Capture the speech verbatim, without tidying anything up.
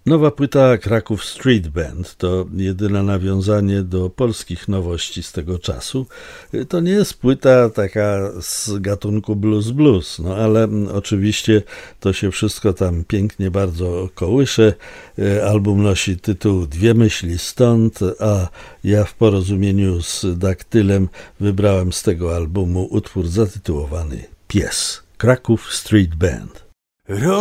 Nowa płyta Kraków Street Band to jedyne nawiązanie do polskich nowości z tego czasu. To nie jest płyta taka z gatunku blues blues, no ale oczywiście to się wszystko tam pięknie bardzo kołysze. Album nosi tytuł Dwie myśli stąd, a ja w porozumieniu z Daktylem wybrałem z tego albumu utwór zatytułowany Pies. Kraków Street Band.